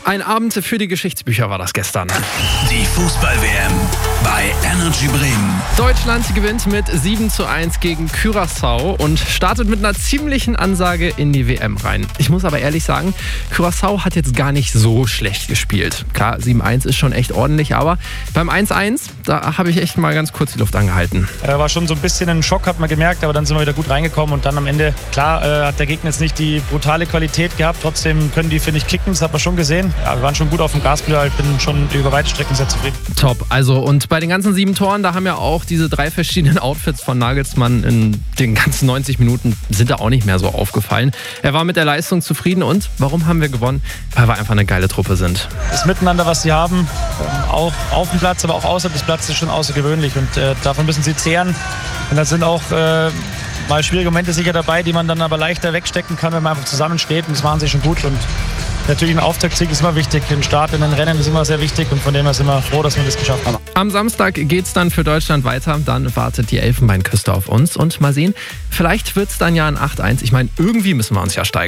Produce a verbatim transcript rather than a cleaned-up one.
Ein Abend für die Geschichtsbücher war das gestern. Die Fußball-W M bei Energy Bremen. Deutschland gewinnt mit sieben zu eins gegen Curaçao und startet mit einer ziemlichen Ansage in die W M rein. Ich muss aber ehrlich sagen, Curaçao hat jetzt gar nicht so schlecht gespielt. Klar, sieben eins ist schon echt ordentlich, aber beim eins eins, da habe ich echt mal ganz kurz die Luft angehalten. Äh, war schon so ein bisschen ein Schock, hat man gemerkt, aber dann sind wir wieder gut reingekommen und dann am Ende, klar, äh, hat der Gegner jetzt nicht die brutale Qualität gehabt, trotzdem können die, finde ich, kicken, das hat man schon gesehen. Ja, wir waren schon gut auf dem Gaspedal, ich bin schon über weite Strecken sehr zufrieden. Top, also und bei den ganzen sieben Toren, da haben ja auch diese drei verschiedenen Outfits von Nagelsmann in den ganzen neunzig Minuten sind da auch nicht mehr so aufgefallen. Er war mit der Leistung zufrieden und warum haben wir gewonnen? Weil wir einfach eine geile Truppe sind. Das Miteinander, was sie haben, auch auf dem Platz, aber auch außerhalb des Platzes, ist schon außergewöhnlich und äh, davon müssen sie zehren. Und da sind auch äh, mal schwierige Momente sicher dabei, die man dann aber leichter wegstecken kann, wenn man einfach zusammensteht und das machen sie schon gut und natürlich ein Auftaktsieg ist immer wichtig, ein Start in den Rennen ist immer sehr wichtig und von dem her sind wir froh, dass wir das geschafft haben. Am Samstag geht's dann für Deutschland weiter, dann wartet die Elfenbeinküste auf uns und mal sehen, vielleicht wird's dann ja ein acht eins. Ich meine, irgendwie müssen wir uns ja steigern.